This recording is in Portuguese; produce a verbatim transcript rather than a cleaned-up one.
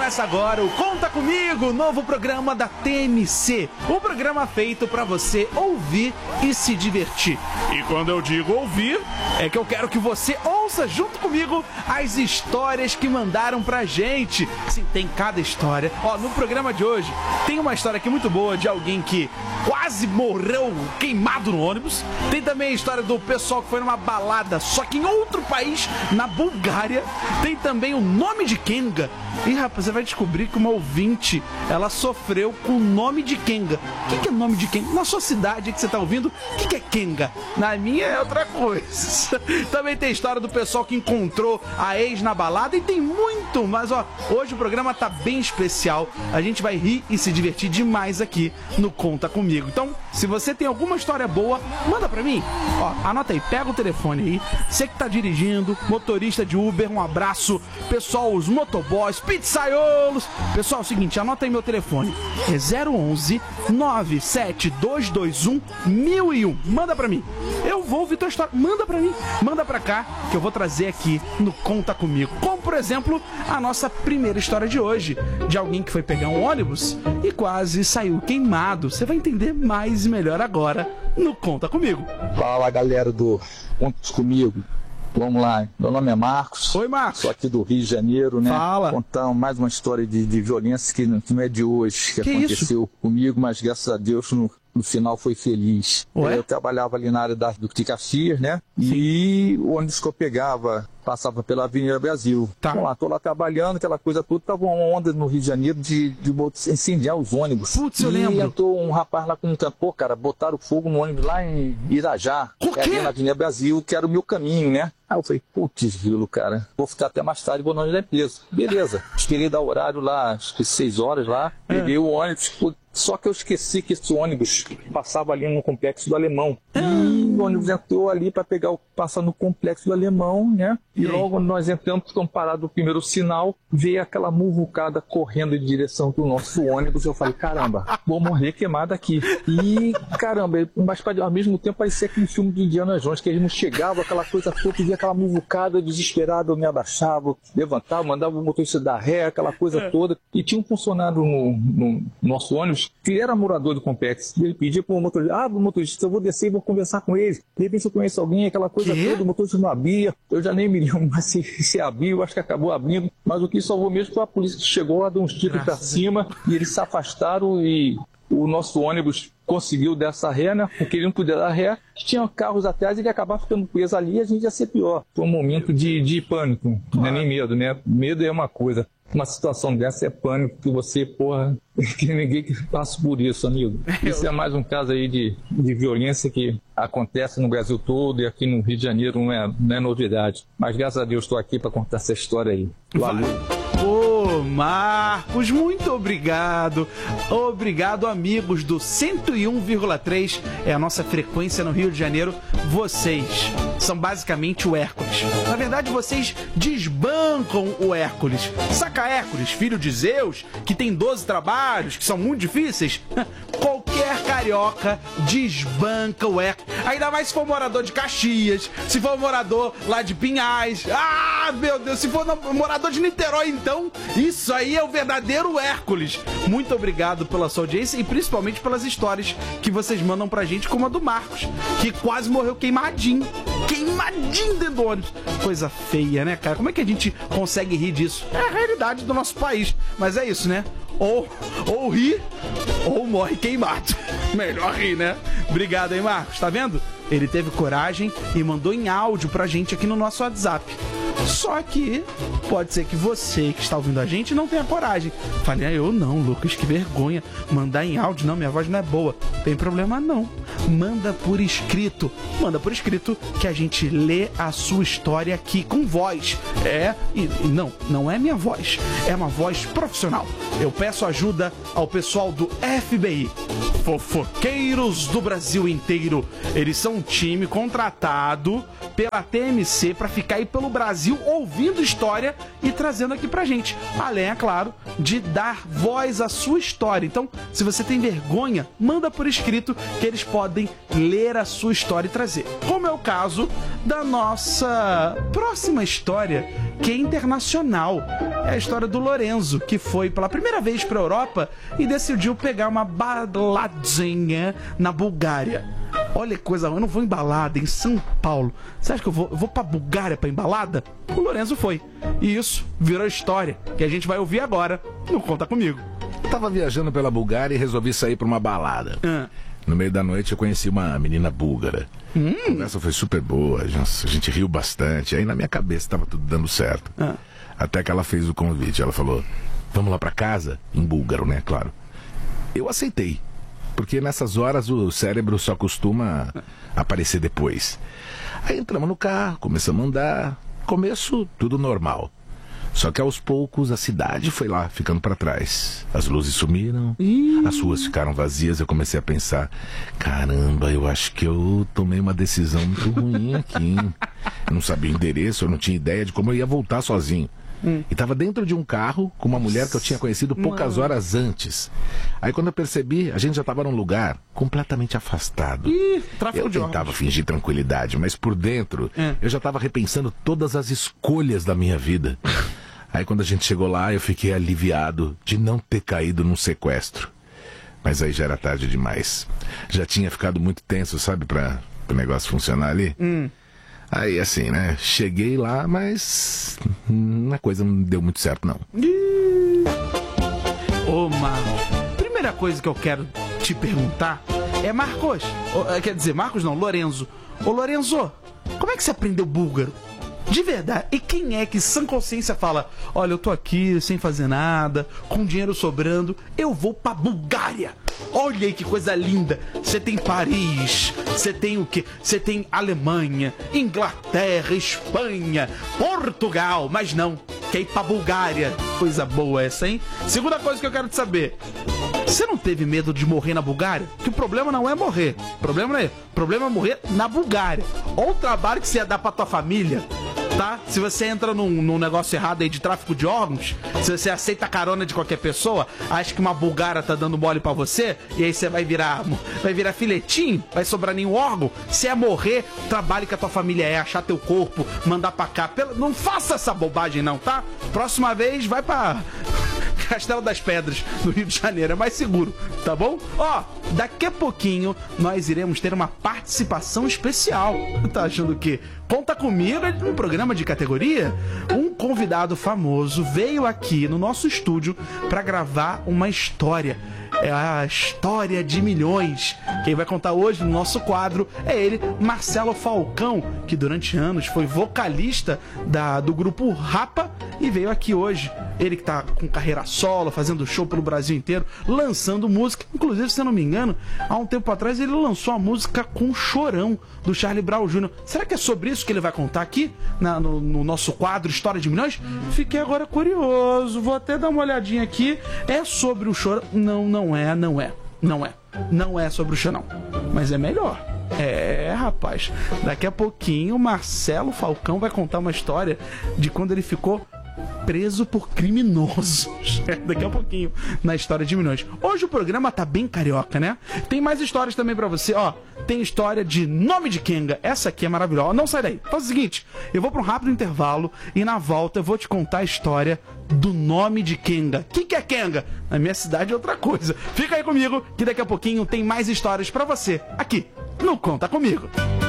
Começa agora o Conta Comigo, novo programa da T M C. Um programa feito pra você ouvir e se divertir. E quando eu digo ouvir, é que eu quero que você ouça junto comigo as histórias que mandaram pra gente. Sim, tem cada história. Ó, no programa de hoje tem uma história aqui muito boa de alguém que quase morreu queimado no ônibus. Tem também a história do pessoal que foi numa balada, só que em outro país, na Bulgária. Tem também o nome de Kenga. E rapaz, você vai descobrir que uma ouvinte, ela sofreu com o nome de Kenga. O que, que é nome de Kenga? Na sua cidade que você tá ouvindo, o que, que é Kenga? Na minha é outra coisa. Também tem a história do pessoal que encontrou a ex na balada e tem muito, mas ó, hoje o programa tá bem especial. A gente vai rir e se divertir demais aqui no Conta Comigo. Então, se você tem alguma história boa, manda pra mim. Ó, anota aí, pega o telefone aí. Você que tá dirigindo, motorista de Uber, um abraço. Pessoal, os motoboys, pizzaiolos. Pessoal, é o seguinte, anota aí meu telefone. É zero onze, nove sete dois dois um, mil e um. Manda pra mim. Eu vou ouvir tua história. Manda pra mim. Manda pra cá que eu vou trazer aqui no Conta Comigo. Como, por exemplo, a nossa primeira história de hoje. De alguém que foi pegar um ônibus e quase saiu queimado. Você vai entender mais e melhor agora no Conta Comigo. Fala, galera do Conta Comigo. Vamos lá, meu nome é Marcos. Oi, Marcos. Sou aqui do Rio de Janeiro, né? Fala. Contar mais uma história de, de violência que não, que não é de hoje, que, que aconteceu isso? comigo, mas graças a Deus no, no final foi feliz. Ué? Eu trabalhava ali na área da, do de Caxias, né? Sim. E o ônibus que eu pegava passava pela Avenida Brasil. Tá. Vamos lá, tô lá trabalhando, aquela coisa toda, tava uma onda no Rio de Janeiro de, de incendiar os ônibus. Putz, eu e lembro. entrou um rapaz lá com um tambor, cara, botaram fogo no ônibus lá em Irajá, Por é quê? ali na Avenida Brasil, que era o meu caminho, né? Aí eu falei, putz, grilo, cara, vou ficar até mais tarde, vou não ir preso. Beleza, esperei dar horário lá, acho que seis horas lá, peguei é. o ônibus, só que eu esqueci que esse ônibus passava ali no Complexo do Alemão. E o ônibus entrou ali para pegar o passar no Complexo do Alemão, né? E, e logo nós entramos, ficamos parados no primeiro sinal, veio aquela muvucada correndo em direção do nosso ônibus. Eu falei, caramba, vou morrer queimado aqui. E caramba, mas ao mesmo tempo parecia aquele filme de Indiana Jones, que eles não chegavam, aquela coisa toda, via aquela muvucada, desesperado, eu me abaixava, levantava, mandava o motorista dar ré, aquela coisa é. toda. E tinha um funcionário no, no nosso ônibus que era morador do Complexo. Ele pedia para o motorista, ah, motorista, eu vou descer e vou conversar com ele. De repente eu conheço alguém, aquela coisa que? toda, o motorista não abria. Eu já nem me lembro mais se, se abriu, acho que acabou abrindo. Mas o que salvou mesmo foi a polícia que chegou lá, deu uns tiros para cima e eles se afastaram e o nosso ônibus conseguiu dessa ré, né? Porque ele não podia dar ré. Tinha carros atrás e ele ia acabar ficando preso ali e a gente ia ser pior. Foi um momento de, de pânico, não é nem medo, né? Medo é uma coisa. Uma situação dessa é pânico, que você, porra, que ninguém passa por isso, amigo. Isso é mais um caso aí de, de violência que acontece no Brasil todo e aqui no Rio de Janeiro não é, não é novidade. Mas graças a Deus estou aqui para contar essa história aí. Valeu. Ô, Marcos, muito obrigado. Obrigado, amigos do cento e um vírgula três, é a nossa frequência no Rio de Janeiro. Vocês são basicamente o Hércules. Na verdade, vocês desbancam o Hércules. Saca Hércules, filho de Zeus, que tem doze trabalhos, que são muito difíceis? Qualquer carioca desbanca o Hércules. Ainda mais se for morador de Caxias, se for morador lá de Pinhais. Ah, meu Deus, se for morador de Niterói, então, isso aí é o verdadeiro Hércules. Muito obrigado pela sua audiência e principalmente pelas histórias que vocês mandam pra gente, como a do Marcos, que quase morreu queimadinho. Queimadinho dentro do ônibus. Coisa feia, né, cara? Como é que a gente consegue rir disso? É a realidade do nosso país. Mas é isso, né? Ou, ou ri, ou morre queimado. Melhor rir, né? Obrigado, hein, Marcos? Tá vendo? Ele teve coragem e mandou em áudio pra gente aqui no nosso WhatsApp. Só que pode ser que você que está ouvindo a gente não tenha coragem. Falei, ah, eu não, Lucas, que vergonha. Mandar em áudio, não, minha voz não é boa. Tem problema não. Manda por escrito. Manda por escrito que a gente lê a sua história aqui com voz. É, e, e não, não é minha voz. É uma voz profissional. Eu peço ajuda ao pessoal do F B I. Fofoqueiros do Brasil inteiro. Eles são um time contratado pela T M C pra ficar aí pelo Brasil ouvindo história e trazendo aqui pra gente. Além, é claro, de dar voz à sua história. Então, se você tem vergonha, manda por escrito que eles podem ler a sua história e trazer. Como é o caso da nossa próxima história, que é internacional. É a história do Lorenzo, que foi pela primeira vez pra Europa e decidiu pegar uma baladinha na Bulgária. Olha que coisa, eu não vou em balada em São Paulo. Você acha que eu vou, eu vou pra Bulgária pra embalada? O Lorenzo foi. E isso virou história, que a gente vai ouvir agora no Conta Comigo. Eu tava viajando pela Bulgária e resolvi sair pra uma balada. Ah. No meio da noite eu conheci uma menina búlgara. Hum. A conversa foi super boa, a gente, a gente riu bastante. Aí na minha cabeça tava tudo dando certo. Ah. Até que ela fez o convite. Ela falou, vamos lá pra casa? Em búlgaro, né? Claro. Eu aceitei. Porque nessas horas o cérebro só costuma aparecer depois. Aí entramos no carro, começamos a andar. Começo, tudo normal. Só que aos poucos a cidade foi lá, ficando para trás. As luzes sumiram, Ih. as ruas ficaram vazias. Eu comecei a pensar, caramba, eu acho que eu tomei uma decisão muito ruim aqui. Eu não sabia o endereço, eu não tinha ideia de como eu ia voltar sozinho. Hum. E estava dentro de um carro com uma mulher que eu tinha conhecido poucas Mano. horas antes. Aí quando eu percebi, a gente já estava num lugar completamente afastado. Ih, eu tentava fingir tranquilidade, mas por dentro é. eu já estava repensando todas as escolhas da minha vida. Aí quando a gente chegou lá, eu fiquei aliviado de não ter caído num sequestro. Mas aí já era tarde demais. Já tinha ficado muito tenso, sabe, para o negócio funcionar ali. Hum. Aí, assim, né? Cheguei lá, mas a coisa não deu muito certo, não. Ô, Marcos, primeira coisa que eu quero te perguntar é, Marcos, ou, quer dizer, Marcos não, Lorenzo. Ô, Lorenzo, como é que você aprendeu búlgaro? De verdade. E quem é que, sã consciência, fala, olha, eu tô aqui sem fazer nada, com dinheiro sobrando, eu vou pra Bulgária. Olha aí que coisa linda. Você tem Paris, você tem o quê? Você tem Alemanha, Inglaterra, Espanha, Portugal, mas não, quer ir pra Bulgária. Coisa boa essa, hein? Segunda coisa que eu quero te saber, você não teve medo de morrer na Bulgária? Que o problema não é morrer, o problema não é, o problema é morrer na Bulgária. Olha o trabalho que você ia dar pra tua família, tá? Se você entra num, num negócio errado aí de tráfico de órgãos, se você aceita a carona de qualquer pessoa, acha que uma bulgara tá dando mole pra você, e aí você vai virar, vai virar filetinho, vai sobrar nenhum órgão, se é morrer, o trabalho que a tua família é, achar teu corpo, mandar pra cá, não faça essa bobagem não, tá? Próxima vez, vai pra Castelo das Pedras, no Rio de Janeiro, é mais seguro, tá bom? Ó, daqui a pouquinho nós iremos ter uma participação especial. Tá achando que Conta Comigo é um programa de categoria? Um convidado famoso veio aqui no nosso estúdio para gravar uma história. É a história de milhões. Quem vai contar hoje no nosso quadro é ele, Marcelo Falcão, que durante anos foi vocalista da, do grupo Rapa e veio aqui hoje. Ele que tá com carreira solo, fazendo show pelo Brasil inteiro, lançando música. Inclusive, se eu não me engano, há um tempo atrás ele lançou a música com Chorão, do Charlie Brown Júnior Será que é sobre isso que ele vai contar aqui, na, no, no nosso quadro História de Milhões? Fiquei agora curioso, vou até dar uma olhadinha aqui. É sobre o Chorão? Não, não é, não é, não é. Não é sobre o Chorão, mas é melhor. É, rapaz, daqui a pouquinho o Marcelo Falcão vai contar uma história de quando ele ficou preso por criminosos. Daqui a pouquinho, na História de Milhões. Hoje o programa tá bem carioca, né? Tem mais histórias também pra você, ó. Tem história de Nome de Kenga. Essa aqui é maravilhosa. Não sai daí. Faz o seguinte, eu vou pra um rápido intervalo e na volta eu vou te contar a história do Nome de Kenga. O que, que é Kenga? Na minha cidade é outra coisa. Fica aí comigo que daqui a pouquinho tem mais histórias pra você, aqui no Conta Comigo.